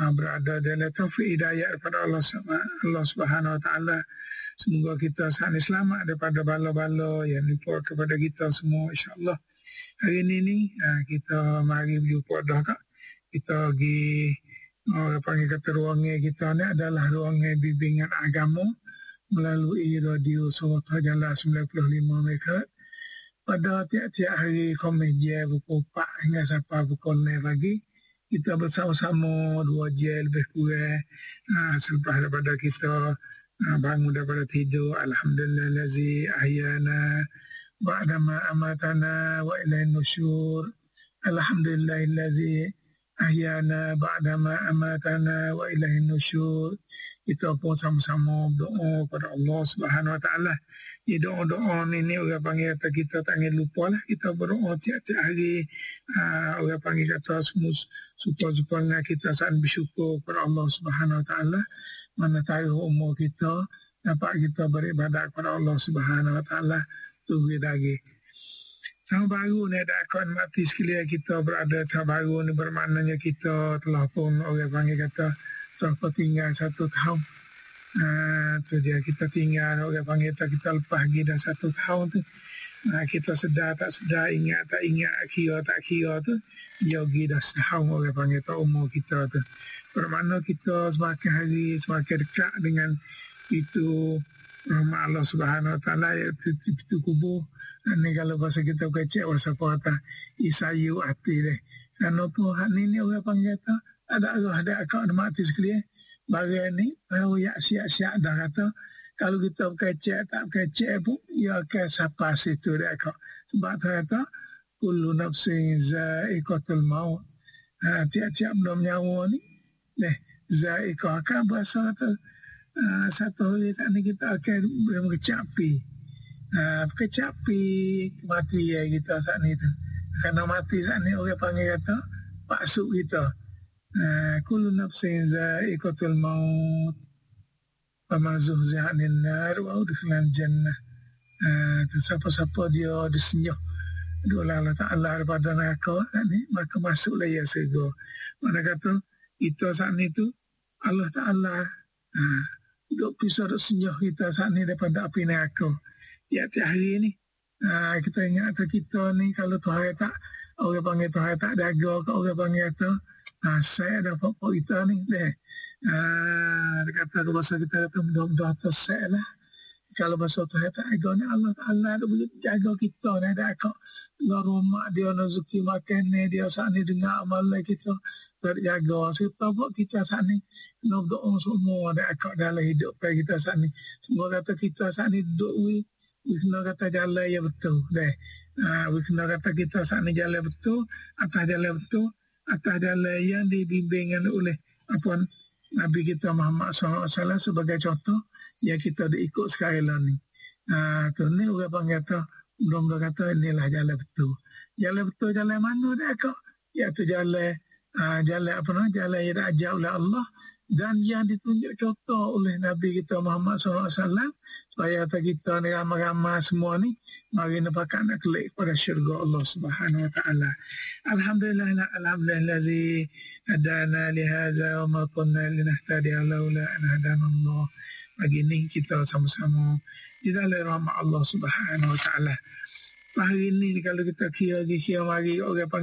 berada dalam taufik hidayah daripada Allah Subhanahu Wa Taala. Semoga kita saat ini selamat daripada bala-bala yang nipu kepada kita semua, insya-Allah. Hari ini kita mari berjumpa dah Kak. Kita pergi orang panggil kata ruangan kita ni adalah ruangan bimbingan agama melalui radio Sarawak Jala 95 MHz pada tiap-tiap hari Khamis pukul 4 hingga sampai pukul 6 pagi. Kita bersama-sama 2 jam lebih kurang selepas daripada kita bangun daripada tidur. Alhamdulillahillazi ahyana ba'dama amatana wa ilaihin nusyur. Alhamdulillahillazi ahyana ba'dama amatana wa ilaihin nusyur. Kita pun sama-sama berdoa kepada Allah Subhanahu Wa Taala. Di doa-doa ni orang panggil kata kita tak ingin lupa lah. Kita berdoa tiap-tiap hari. Orang panggil kata supaya kita saat bersyukur kepada Allah Subhanahu Wa Taala. Mana tahu umur kita dapat kita beribadat kepada Allah Subhanahu Wa Taala. Tunggu lagi. Tahun baru ni ada akaun mati sekalian kita berada tahun baru ni bermaknanya kita telah pun orang panggil kata telah tinggal 1 tahun. Tu dia kita tinggal orang panggil kita lepas lagi dah 1 tahun tu. Kita sedar tak sedar, ingat tak ingat, kira tak kira tu dia pergi dah setahun orang panggil tak umur kita tu. Bermakna kita semakin hari semakin dekat dengan itu rahmat Allah Subhanahu Wa Taala, iaitu itu kubur. Ni kalau bahasa kita kecek bahasa kata isayu hati deh. Dan apa hak ni orang panggil kata ada arwah ada akak ada mati sekalian. Barang ni baru yak siap-siap dah kata kalau kita kecek tak kecek pun ia akan sapa situ deh akak. Sebab tu kata kullu nafsin za'iqatul maut. Tiap-tiap benda nyawa ni za'iqah kan bahasa kata satu hari saat ni kita akan berkecapi. Kecapi mati ya kita saat ni tu. Kerana mati saat ni orang panggil kata paksuk kita. Kullu nafsin za'iqatul maut. Faman zuhziha 'anil nar wa udkhilal jannah. Siapa-siapa dia disenyuh oleh Allah Ta'ala daripada neraka ni, maka masuklah ia surga. Mana kata kita saat ni tu Allah Ta'ala duk pisau duk senyuh kita saat ni daripada api neraka. Tiap-tiap hari ni kita ingat kita ni kalau Tuhan tak orang panggil Tuhan tak jaga ke orang panggil tu saya ada apa-apa kita ni dia kata bahasa kita kata mudah-mudahan tersek lah. Kalau bahasa Tuhan tak jaga ni Allah Ta'ala dia boleh jaga kita ni ada kok rumah dia rezeki makan ni dia saat ni dengar amalan kita terjaga. Serta buat kita saat ni kena berdoa semua ada akak dalam hidup kita saat ni. Semua kata kita saat ni duduk kena kata jalan yang betul. Kena kata kita saat ni jalan betul, atas jalan yang dibimbingan oleh Nabi kita Muhammad SAW sebagai contoh yang kita diikut sekarang ni. Tu ni orang panggil kata, mudah-mudahan kata inilah jalan betul. Jalan betul jalan mana dah kak? Iaitu jalan jalan yang diajar oleh Allah dan yang ditunjuk contoh oleh Nabi kita Muhammad SAW supaya kita ni ramai-ramai semua ni mari nampak nak kelak kepada syurga Allah Subhanahu Wa Taala. Alhamdulillahillazi hadana li hadza wa ma kunna linahtadiya laula an hadana Allah. Pagi ni kita sama-sama di dalam rahmat Allah Subhanahu Wa Taala. Hari ni kalau kita kira mari orang